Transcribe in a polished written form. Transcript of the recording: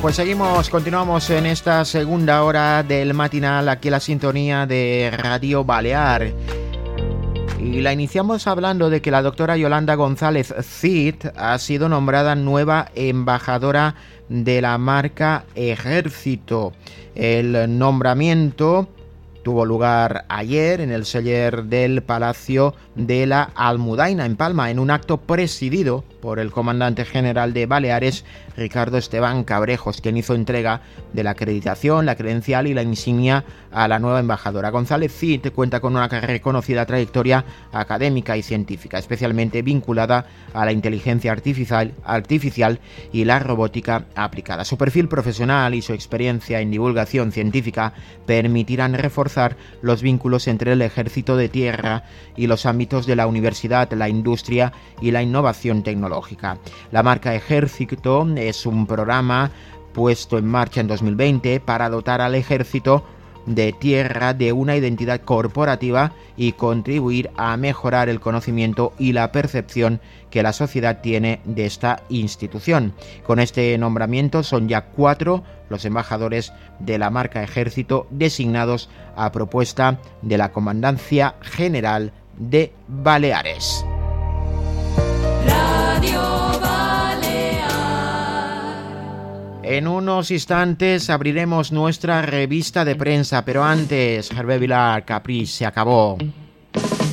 Pues continuamos en esta segunda hora del matinal, aquí en la sintonía de Radio Balear. Y la iniciamos hablando de que la doctora Yolanda González Cid ha sido nombrada nueva embajadora de la marca Ejército. El nombramiento tuvo lugar ayer en el celler del Palacio de la Almudaina, en Palma, en un acto presidido por el comandante general de Baleares, Ricardo Esteban Cabrejos, quien hizo entrega de la acreditación, la credencial y la insignia a la nueva embajadora. González Cid cuenta con una reconocida trayectoria académica y científica, especialmente vinculada a la inteligencia artificial y la robótica aplicada. Su perfil profesional y su experiencia en divulgación científica permitirán reforzar los vínculos entre el Ejército de Tierra y los ámbitos de la universidad, la industria y la innovación tecnológica. La marca Ejército es un programa puesto en marcha en 2020 para dotar al Ejército de Tierra de una identidad corporativa y contribuir a mejorar el conocimiento y la percepción que la sociedad tiene de esta institución. Con este nombramiento son ya 4 los embajadores de la marca Ejército designados a propuesta de la Comandancia General de Baleares. En unos instantes abriremos nuestra revista de prensa, pero antes, Hervé Vilar, Caprice, se acabó.